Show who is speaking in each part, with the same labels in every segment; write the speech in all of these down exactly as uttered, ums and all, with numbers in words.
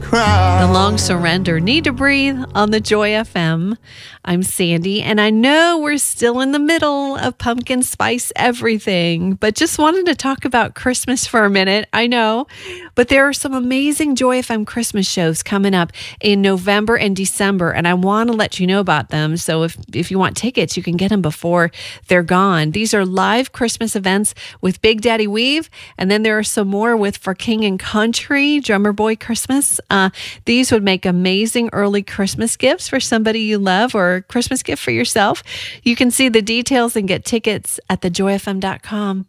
Speaker 1: cry.
Speaker 2: The Long Surrender, Need to Breathe on the Joy F M. I'm Sandy, and I know we're still in the middle of pumpkin spice everything, but just wanted to talk about Christmas for a minute. I know, but there are some amazing Joy F M Christmas shows coming up in November and December, and I want to let you know about them. So if, if you want tickets, you can get them before they're gone. These are live Christmas events with Big Daddy Weave, and then there are some more with For King and Country, Drummer Boy Christmas. Uh, these would make amazing early Christmas gifts for somebody you love or a Christmas gift for yourself. You can see the details and get tickets at the joy f m dot com.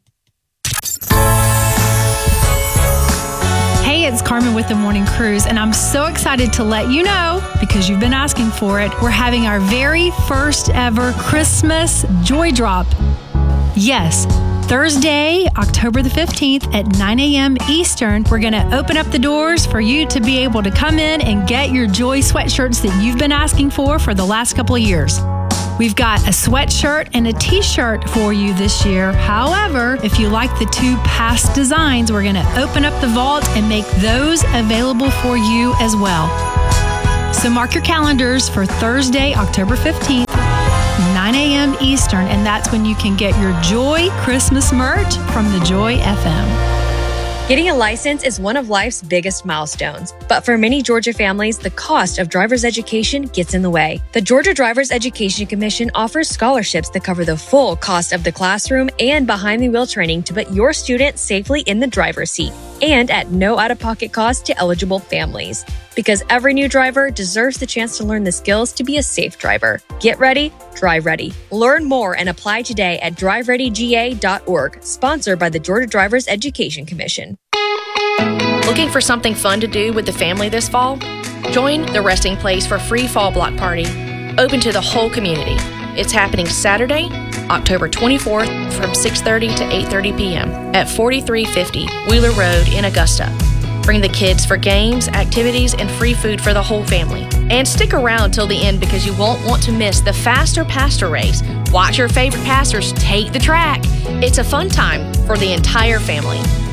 Speaker 3: Hey, it's Carmen with the Morning Cruise, and I'm so excited to let you know, because you've been asking for it, we're having our very first ever Christmas Joy Drop. Yes, Thursday, October the fifteenth at nine a.m. Eastern, we're going to open up the doors for you to be able to come in and get your Joy sweatshirts that you've been asking for for the last couple of years. We've got a sweatshirt and a t-shirt for you this year. However, if you like the two past designs, we're going to open up the vault and make those available for you as well. So mark your calendars for Thursday, October fifteenth, nine a.m. Eastern, and that's when you can get your Joy Christmas merch from the Joy F M.
Speaker 4: Getting a license is one of life's biggest milestones, but for many Georgia families, the cost of driver's education gets in the way. The Georgia Driver's Education Commission offers scholarships that cover the full cost of the classroom and behind-the-wheel training to put your student safely in the driver's seat, and at no out-of-pocket cost to eligible families. Because every new driver deserves the chance to learn the skills to be a safe driver. Get ready, drive ready. Learn more and apply today at drive ready g a dot org, sponsored by the Georgia Driver's Education Commission.
Speaker 5: Looking for something fun to do with the family this fall? Join the Resting Place for Free Fall Block Party, open to the whole community. It's happening Saturday, October twenty-fourth from six thirty to eight thirty p.m. at forty-three fifty Wheeler Road in Augusta. Bring the kids for games, activities, and free food for the whole family. And stick around till the end because you won't want to miss the Faster Pastor race. Watch your favorite pastors take the track. It's a fun time for the entire family.